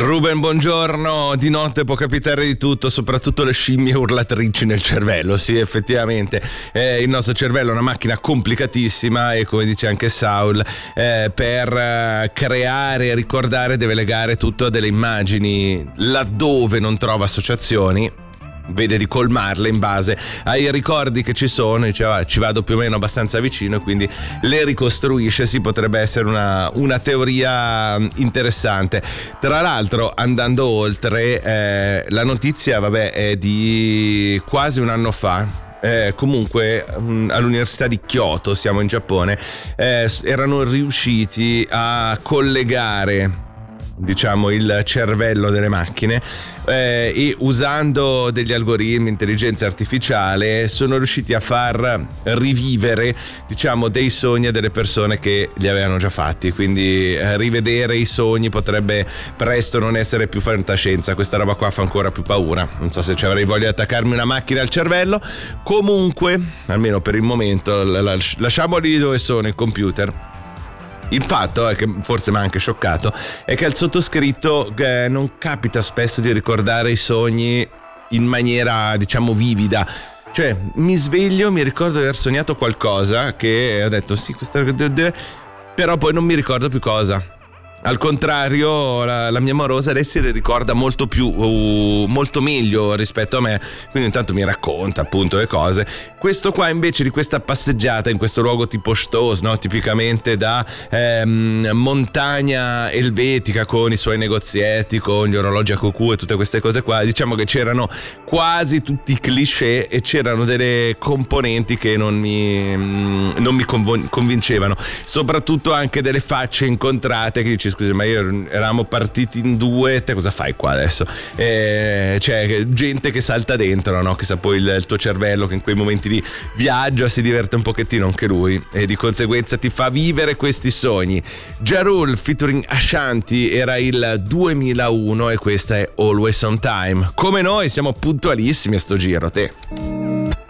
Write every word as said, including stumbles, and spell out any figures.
Ruben, buongiorno. Di notte può capitare di tutto, soprattutto le scimmie urlatrici nel cervello. Sì, effettivamente eh, il nostro cervello è una macchina complicatissima e, come dice anche Saul, eh, per eh, creare e ricordare deve legare tutto a delle immagini. Laddove non trova associazioni, vede di colmarle in base ai ricordi che ci sono, diceva ci vado più o meno abbastanza vicino e quindi le ricostruisce. Sì, potrebbe essere una, una teoria interessante. Tra l'altro, andando oltre, eh, la notizia vabbè è di quasi un anno fa. Eh, comunque mh, all'università di Kyoto, siamo in Giappone, eh, erano riusciti a collegare, diciamo, il cervello delle macchine eh, e usando degli algoritmi, intelligenza artificiale, sono riusciti a far rivivere, diciamo, dei sogni a delle persone che li avevano già fatti. Quindi eh, rivedere i sogni potrebbe presto non essere più fantascienza. Questa roba qua fa ancora più paura. Non so se ci avrei voglia di attaccarmi una macchina al cervello. Comunque, almeno per il momento, lasciamoli dove sono, i computer. Il fatto è che forse mi ha anche scioccato è che al sottoscritto eh, non capita spesso di ricordare i sogni in maniera, diciamo, vivida. Cioè, mi sveglio, mi ricordo di aver sognato qualcosa che ho detto sì, questa, però poi non mi ricordo più cosa. Al contrario, la, la mia amorosa adesso le ricorda molto più, uh, molto meglio rispetto a me, quindi intanto mi racconta appunto le cose. Questo qua invece di questa passeggiata in questo luogo tipo Stos, no? Tipicamente da ehm, montagna elvetica, con i suoi negozietti, con gli orologi a cucù e tutte queste cose qua, diciamo che c'erano quasi tutti i cliché e c'erano delle componenti che non mi, non mi conv- convincevano, soprattutto anche delle facce incontrate che dici scusa, ma io eravamo partiti in due, te cosa fai qua adesso? Eh, cioè, gente che salta dentro, no? Che sa poi il, il tuo cervello che in quei momenti di viaggio si diverte un pochettino anche lui e di conseguenza ti fa vivere questi sogni. Ja Rule featuring Ashanti era il duemilauno e questa è Always on Time. Come noi siamo puntualissimi a sto giro, te.